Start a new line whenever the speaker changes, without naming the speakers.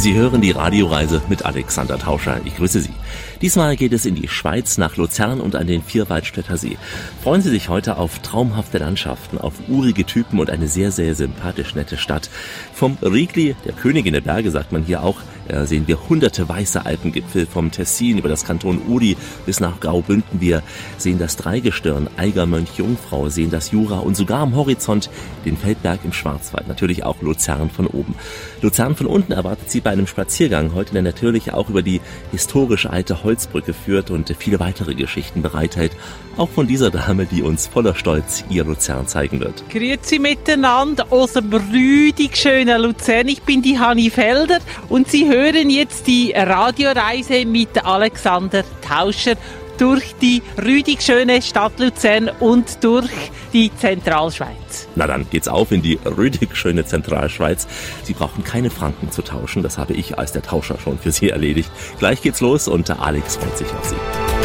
Sie hören die Radioreise mit Alexander Tauscher. Ich grüße Sie. Diesmal geht es in die Schweiz, nach Luzern und an den Vierwaldstätter See. Freuen Sie sich heute auf traumhafte Landschaften, auf urige Typen und eine sehr, sehr sympathisch nette Stadt. Vom Riegli, der Königin der Berge, sagt man hier auch, sehen wir hunderte weiße Alpengipfel. Vom Tessin über das Kanton Uri bis nach Graubünden. Wir sehen das Dreigestirn, Eiger, Mönch, Jungfrau, sehen das Jura und sogar am Horizont den Feldberg im Schwarzwald. Natürlich auch Luzern von oben. Luzern von unten erwartet Sie bei einem Spaziergang heute, der natürlich auch über die historische alte Holzbrücke führt und viele weitere Geschichten bereithält. Auch von dieser Dame, die uns voller Stolz ihr Luzern zeigen wird.
Grüezi miteinander aus dem rüdig schönen Luzern. Ich bin die Hanni Felder und Sie hören jetzt die Radioreise mit Alexander Tauscher durch die rüdig schöne Stadt Luzern und durch die Zentralschweiz.
Na dann geht's auf in die rüdig schöne Zentralschweiz. Sie brauchen keine Franken zu tauschen, das habe ich als der Tauscher schon für Sie erledigt. Gleich geht's los und Alex freut sich auf Sie.